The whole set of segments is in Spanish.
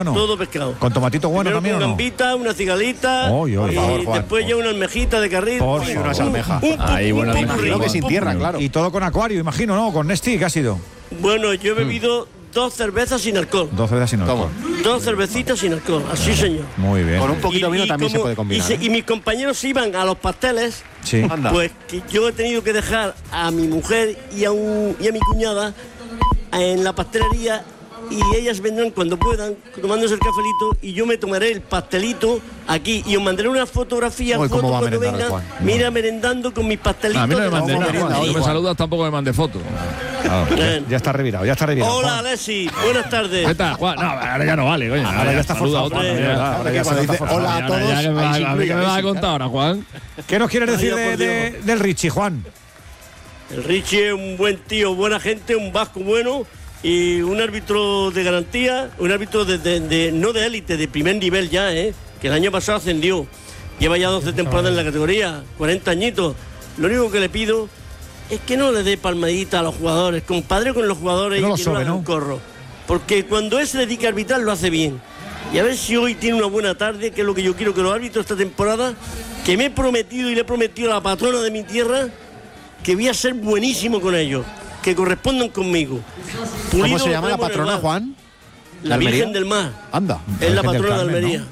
Bueno, todo pescado. ¿Con tomatito bueno primero también con o no? gambita, una cigalita, Por y favor, después ya una almejita de carril. Por y favor. unas almejas. Ahí, buena almeja. Imagino que sin tierra, claro. Y todo con acuario, imagino, ¿no? Con Nesti, ¿qué ha sido? Bueno, yo he bebido 2 cervezas sin alcohol. 2 cervezas sin alcohol. 2 cervecitas sin alcohol, así señor. Muy bien. Con un poquito de vino también se puede combinar. Y mis compañeros iban a los pasteles, Sí. Anda. pues que yo he tenido que dejar a mi mujer y a mi cuñada en la pastelería, y ellas vendrán cuando puedan tomándose el cafelito, y yo me tomaré el pastelito aquí y os mandaré una fotografía Uy, ¿cómo foto va a cuando merendar el vengan. Juan? Mira, merendando con mis pastelitos. A mí no me de la mandé nada, pastelería. Juan. No me saludas, tampoco me mandé foto. Bien. Ya está revirado, ya está revirado. Hola, Juan. Alexi, buenas tardes. ¿Qué tal, Juan? No, ahora ya no vale, coño. Ahora ya está saluda a forzado, otro. Juan, Ya, ¿verdad? Ahora que ya cuando se está dice forzado. hola a ya, todos, ya, ¿qué me ahí vas- se a mí qué me incluye, vas a sí, contar ahora, Juan? ¿Qué nos quieres decir Vaya, por del Richie, Juan? El Richie es un buen tío, buena gente, un vasco bueno y un árbitro de garantía, un árbitro no de élite, de primer nivel ya, que el año pasado ascendió. Lleva ya 12 temporadas en la categoría, 40 añitos. Lo único que le pido es que no le dé palmadita a los jugadores, compadre con los jugadores, No lo y que no sobe, hagan ¿no? corro. Porque cuando él se dedica a arbitrar lo hace bien. Y a ver si hoy tiene una buena tarde, que es lo que yo quiero que los árbitros esta temporada, que me he prometido y le he prometido a la patrona de mi tierra, que voy a ser buenísimo con ellos, que correspondan conmigo. ¿Cómo Pulido se lo llama la tenemos en el patrona, mar. Juan? La Almería? Virgen del Mar. Anda. Es la Virgen del patrona de Carmen, Almería.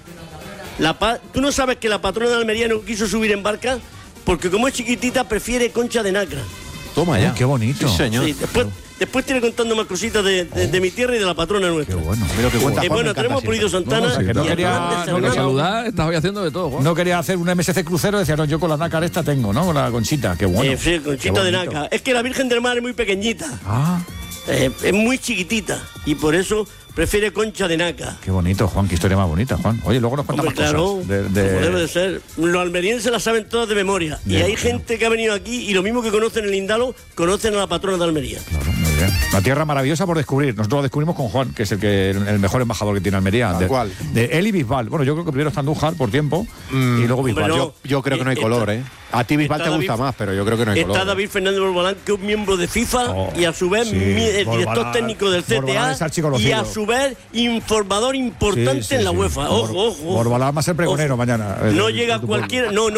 ¿Tú no sabes que la patrona de Almería no quiso subir en barca? Porque como es chiquitita, prefiere concha de nacra. Toma ya. Qué bonito. Sí, señor. Sí, después tiene contando más cositas de mi tierra y de la patrona Qué nuestra. bueno. A mí lo que cuenta Juan me Bueno, encanta tenemos siempre. Pulido Santana. No, que no y quería- Hernández no Para Hernán. saludar, estás hoy haciendo de todo, Juan. No quería hacer un MSC crucero, decía, no, yo con la nácar esta tengo, ¿no? Con la conchita, qué bueno. Sí, conchita Qué de bonito. naca. Es que la Virgen del Mar es muy pequeñita. Ah, Es muy chiquitita. Y por eso prefiere concha de naca. qué bonito, Juan, qué historia más bonita, Juan. Oye, luego nos cuentas Hombre, más claro, cosas. De- como debe de ser. Los almerienses la saben todas de memoria. Bien, y hay bien. gente que ha venido aquí y lo mismo que conocen el Indalo, conocen a la patrona de Almería. Claro, muy bien. Una tierra maravillosa por descubrir. Nosotros lo descubrimos con Juan, que es el mejor embajador que tiene Almería. Tal cual. De él y Bisbal. Bueno, yo creo que primero está Andújar por tiempo y luego Bisbal. Hombre, no. Yo creo que no hay color, ¿eh? A ti Bisbal te Está gusta David- más, pero yo creo que no hay color. Está David Fernández Borbalán, que es un miembro de FIFA Oh, y a su vez sí, el director Borbalán- técnico del Borbalán es CTA y archiconocido. a su vez informador importante Sí, sí, en la sí. UEFA. Ojo. Borbalán va a ser pregonero Ojo. mañana. No llega cualquiera. No.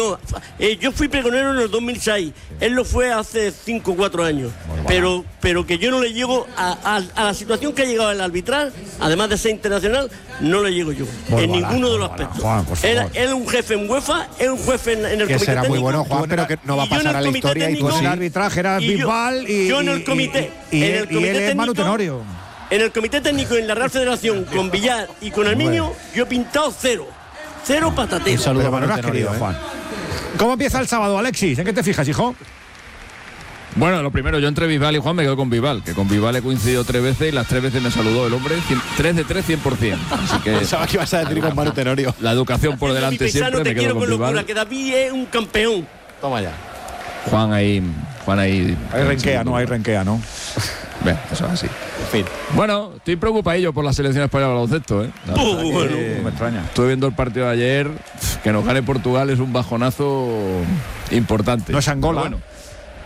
Yo fui pregonero en el 2006. Él lo fue hace 5 o 4 años. Pero que yo no le llego a la situación que ha llegado el arbitral, además de ser internacional, no le llego yo. Borbalán, en ninguno de los Borbalán. aspectos. Juan, por favor. Él es un jefe en UEFA, es un jefe en el Que comité será muy técnico. bueno, Juan, pero que no va a Y yo en pasar el a la comité historia y tú técnico- Pues sí. el arbitraje era Y yo- Bisbal y, yo en el comité- y en el él comité es Manu técnico- Tenorio. En el comité técnico en la Real Federación con Villar y con Arminio, yo he pintado 0. 0 patatero. Un saludo Pero a Manu no has Tenorio, querido, ¿eh? Juan. ¿Cómo empieza el sábado, Alexis? ¿En qué te fijas, hijo? Bueno, lo primero, yo entre Bisbal y Juan me quedo con Bisbal, que con Bisbal he coincidido 3 veces y las 3 veces me saludó el hombre, 3 de 3, 100%. Así que Pensaba que ibas a decir con Manu Tenorio. la educación por Mi delante paisano, siempre, te me quedo quiero con con locura, Bisbal. que David es un campeón. Toma ya. Juan ahí. Hay renquea, ¿no? Hay renquea, ¿no? Bien, eso es así. En fin. Bueno, estoy preocupadillo por la selección española de baloncesto, ¿eh? La verdad que Bueno. No me extraña. estuve viendo el partido de ayer, que nos gane Portugal es un bajonazo importante. No es Angola. Pero bueno,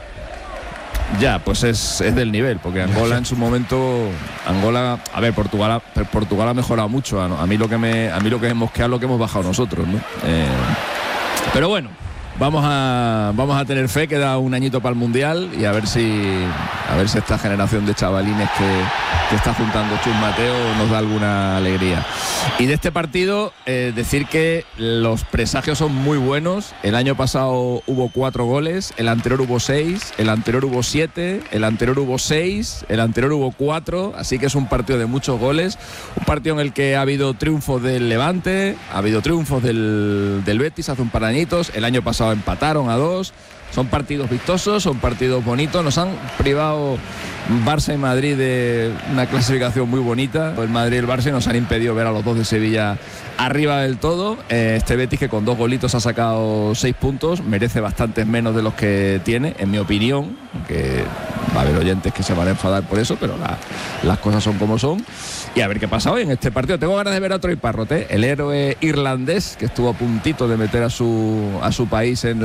ya, pues es del nivel, porque Angola en su momento, a ver, Portugal ha mejorado mucho. A mí lo que me mosquea es lo que hemos bajado nosotros, ¿no? Pero bueno, vamos a tener fe, queda un añito para el Mundial y a ver si esta generación de chavalines que está juntando Chus Mateo nos da alguna alegría. Y de este partido, decir que los presagios son muy buenos. El año pasado hubo 4 goles, el anterior hubo 6, el anterior hubo 7, el anterior hubo 6, el anterior hubo 4, así que es un partido de muchos goles, un partido en el que ha habido triunfos del Levante, ha habido triunfos del Betis hace un par de añitos, el año pasado empataron a 2. Son partidos vistosos, son partidos bonitos. Nos han privado Barça y Madrid de una clasificación muy bonita. El Madrid y el Barça nos han impedido ver a los dos de Sevilla arriba del todo. Este Betis, que con 2 golitos ha sacado 6 puntos, merece bastantes menos de los que tiene, en mi opinión. Aunque va a haber oyentes que se van a enfadar por eso, pero las cosas son como son. Y a ver qué pasa hoy en este partido. Tengo ganas de ver a Troy Parrott, el héroe irlandés que estuvo a puntito de meter a su país en